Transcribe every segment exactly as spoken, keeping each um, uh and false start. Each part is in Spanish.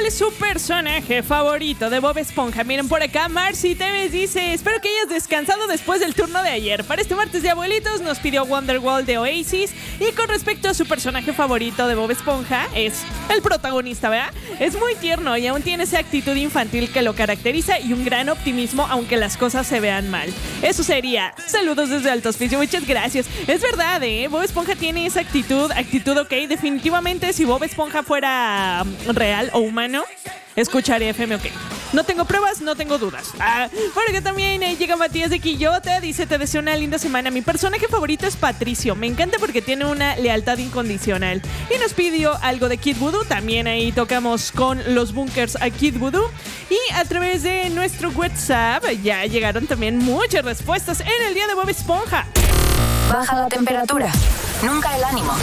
¿cuál es su personaje favorito de Bob Esponja? Miren, por acá Marcy Tevez dice: espero que hayas descansado después del turno de ayer. Para este martes de abuelitos nos pidió Wonderwall de Oasis. Y con respecto a su personaje favorito de Bob Esponja, es el protagonista, ¿verdad? Es muy tierno y aún tiene esa actitud infantil que lo caracteriza y un gran optimismo aunque las cosas se vean mal. Eso sería. Saludos desde Alto Hospicio, muchas gracias. Es verdad, ¿eh? Bob Esponja tiene esa actitud, actitud ok. Definitivamente si Bob Esponja fuera real o humano, escucharía F M OK. No tengo pruebas, no tengo dudas. Ah, por acá también eh, llega Matías de Quillota. Dice: te deseo una linda semana. Mi personaje favorito es Patricio. Me encanta porque tiene una lealtad incondicional. Y nos pidió algo de Kid Voodoo. También ahí tocamos con los bunkers a Kid Voodoo. Y a través de nuestro WhatsApp ya llegaron también muchas respuestas en el día de Bob Esponja. Baja la temperatura, nunca el ánimo.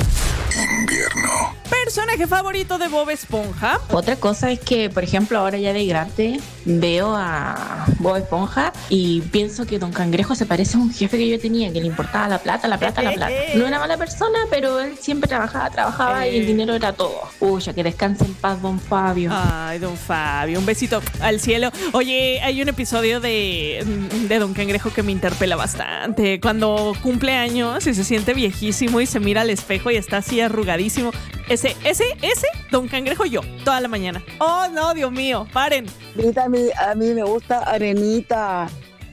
Invierno. ¿Personaje favorito de Bob Esponja? Otra cosa es que, por ejemplo, ahora ya de grande veo a Bob Esponja y pienso que Don Cangrejo se parece a un jefe que yo tenía, que le importaba la plata, la plata, la plata. No era mala persona, pero él siempre trabajaba, trabajaba y el dinero era todo. Uy, ya que descanse en paz, Don Fabio. Ay, Don Fabio, un besito al cielo. Oye, hay un episodio de, de Don Cangrejo que me interpela bastante. Cuando cumple años y se siente viejísimo y se mira al espejo y está así arrugadísimo. Ese, ese, ese, Don Cangrejo yo, toda la mañana. Oh, no, Dios mío, paren. A mí, a mí me gusta Arenita.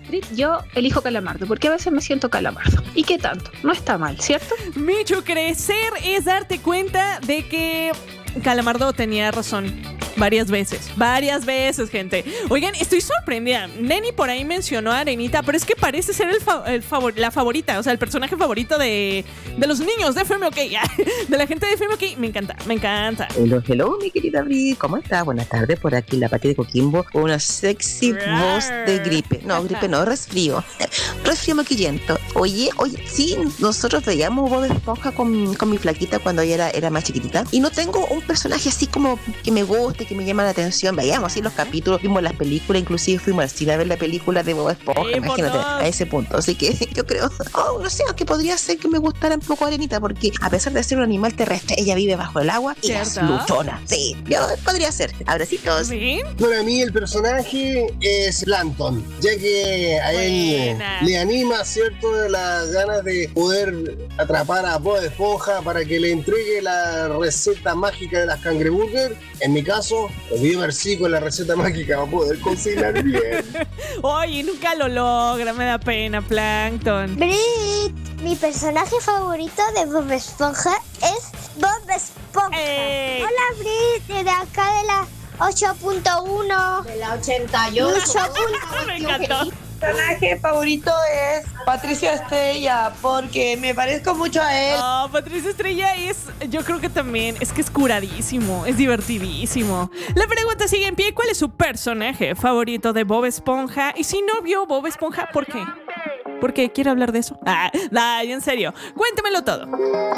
Yo elijo Calamardo porque a veces me siento Calamardo. ¿Y qué tanto? No está mal, ¿cierto? Micho, crecer es darte cuenta de que Calamardo tenía razón. Varias veces, varias veces, gente. Oigan, estoy sorprendida. Neni por ahí mencionó a Arenita, pero es que parece ser el, fa- el favor- la favorita, o sea, el personaje favorito de, de los niños de F M OK, de la gente de F M OK. Me encanta, me encanta. Hello, hello, mi querida Bri. ¿Cómo está? Buenas tardes, por aquí la Pati de Coquimbo. Una sexy Rar. voz de gripe. No, gripe no, resfrío. Resfrío maquillento. Oye, oye, sí, nosotros veíamos Bob Esponja con, con mi flaquita cuando ella era, era más chiquitita. Y no tengo un personaje así como que me guste, que me llama la atención. Veíamos así los capítulos, vimos las películas, inclusive fuimos al cine a ver la película de Bob Esponja, Sí, imagínate, a ese punto. Así que yo creo, oh, no sé, que podría ser que me gustara un poco Arenita, porque a pesar de ser un animal terrestre, ella vive bajo el agua y es ¿Cierto? luchona. Sí, yo podría ser. Abracitos. ¿Sí? Para mí el personaje es Plankton, ya que a él Buena. le anima, ¿cierto?, las ganas de poder atrapar a Bob Esponja para que le entregue la receta mágica de las cangreburger. En mi caso, olvidé Marcí con la receta mágica para poder cocinar bien. Oye, nunca lo logra, me da pena, Plankton. Brit, mi personaje favorito de Bob Esponja es Bob Esponja. ¡Ey! Hola Brit, desde acá de la ocho punto uno. De la ochenta y ocho. Me encantó. Mi personaje favorito es Patricio Estrella, porque me parezco mucho a él. Oh, Patricia Estrella es, yo creo que también, es que es curadísimo, es divertidísimo. La pregunta sigue en pie: ¿cuál es su personaje favorito de Bob Esponja? Y si no vio Bob Esponja, ¿por qué? ¿Por qué? ¿Quiere hablar de eso? Ah, nah, en serio, cuéntemelo todo.